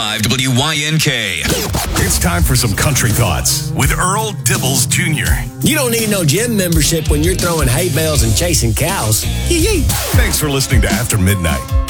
WYNK. It's time for some country thoughts with Earl Dibbles Jr. You don't need no gym membership when you're throwing hay bales and chasing cows. Thanks for listening to After Midnight.